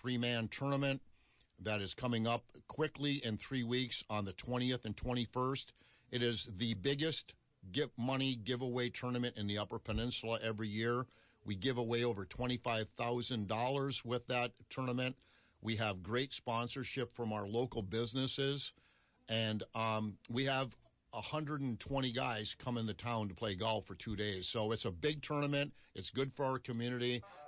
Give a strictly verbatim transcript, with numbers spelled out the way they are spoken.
three-man tournament that is coming up quickly in three weeks on the twentieth and twenty-first. It is the biggest give money giveaway tournament in the Upper Peninsula every year. We give away over twenty-five thousand dollars with that tournament. We have great sponsorship from our local businesses, and um, we have one hundred twenty guys come in the town to play golf for two days. So it's a big tournament. It's good for our community.